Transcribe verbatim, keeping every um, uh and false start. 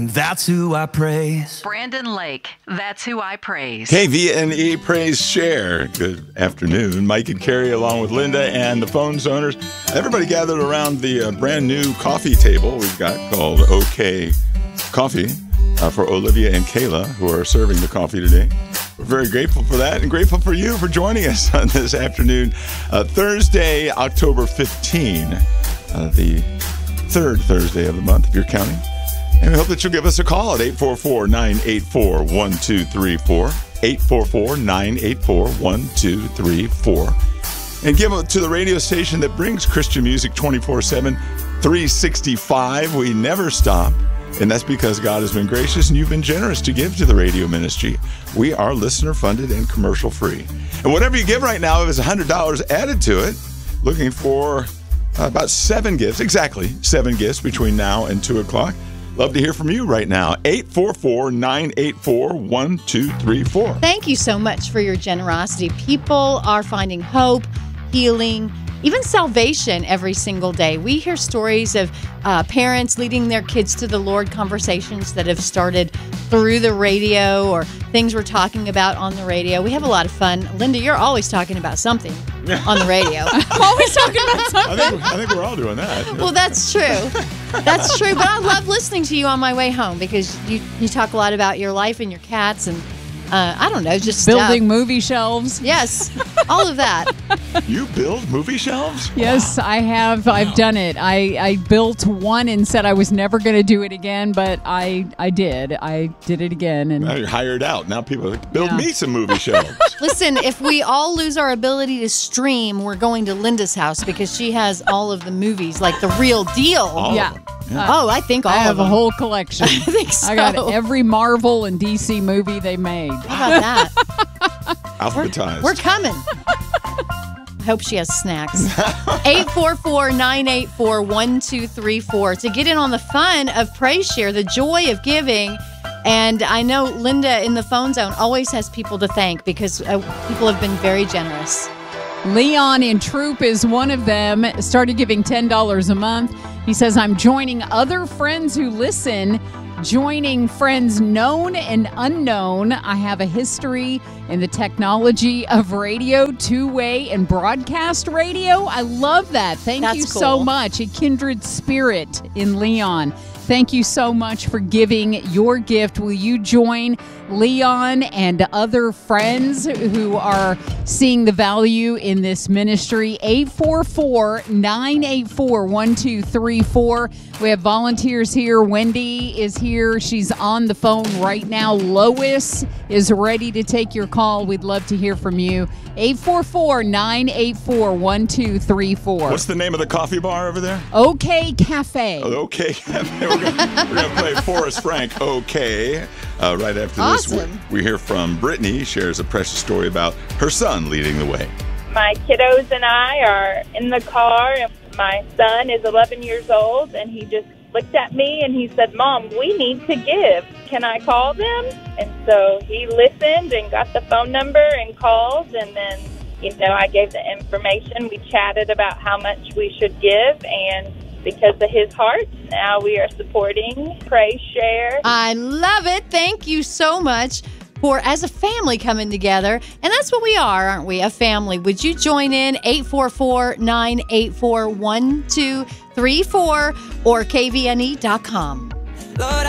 That's who I praise. Brandon Lake, that's who I praise. K V N E Praise Share. Good afternoon. Mike and Carrie along with Linda and the phone zoners. Everybody gathered around the uh, brand new coffee table we've got called OK Coffee uh, for Olivia and Kayla, who are serving the coffee today. We're very grateful for that and grateful for you for joining us on this afternoon. Uh, Thursday, October fifteenth, uh, the third Thursday of the month, if you're counting. And we hope that you'll give us a call at eight four four, nine eight four, one two three four, eight four four, nine eight four, one two three four. And give it to the radio station that brings Christian music twenty-four seven, three sixty-five. We never stop. And that's because God has been gracious and you've been generous to give to the radio ministry. We are listener-funded and commercial-free. And whatever you give right now, if it's one hundred dollars added to it, looking for uh, about seven gifts, exactly seven gifts between now and two o'clock. Love to hear from you right now. eight four four, nine eight four, one two three four. Thank you so much for your generosity. People are finding hope, healing, even salvation every single day. We hear stories of uh, parents leading their kids to the Lord, conversations that have started through the radio or things we're talking about on the radio. We have a lot of fun. Linda, you're always talking about something on the radio. Always talking about something. I think, I think we're all doing that. Well, that's true. That's true. But I love listening to you on my way home because you, you talk a lot about your life and your cats and Uh, I don't know, just building stuff. movie shelves. Yes, all of that. You build movie shelves? Yes, wow. I have. I've wow. done it. I, I built one and said I was never going to do it again, but I I did. I did it again. And now you're hired out. Now people are like, build yeah. me some movie shelves. Listen, if we all lose our ability to stream, we're going to Linda's house because she has all of the movies, like the real deal. All yeah. of them. Yeah. Oh, I think all I have of them. a whole collection. I think so. I got every Marvel and D C movie they made. How about that? Alphabetized. We're, we're coming. I hope she has snacks. eight four four, nine eight four, one two three four to get in on the fun of Praise Share, the joy of giving. And I know Linda in the phone zone always has people to thank because uh, people have been very generous. Leon in Troop is one of them. Started giving ten dollars a month. He says, I'm joining other friends who listen, joining friends known and unknown. I have a history in the technology of radio, two-way, and broadcast radio. I love that. Thank That's you cool. so much. A kindred spirit in Leon. Thank you so much for giving your gift. Will you join Leon and other friends who are seeing the value in this ministry? eight four four, nine eight four, one two three four. We have volunteers here. Wendy is here. She's on the phone right now. Lois is ready to take your call. We'd love to hear from you. eight four four, nine eight four, one two three four. What's the name of the coffee bar over there? OK Cafe. Oh, OK Cafe. We're going to play Forrest Frank, OK. Uh, right after Awesome. this, we, we hear from Brittany. Shares a precious story about her son leading the way. My kiddos and I are in the car, and my son is eleven years old, and he just looked at me and he said, Mom, we need to give. Can I call them? And so he listened and got the phone number and called, and then, you know, I gave the information. We chatted about how much we should give, and because of his heart, now we are supporting Praise Share. I love it. Thank you so much for, as a family, coming together. And that's what we are, aren't we? A family. Would you join in? eight four four, nine eight four, one two three four or K V N E dot com. Lord,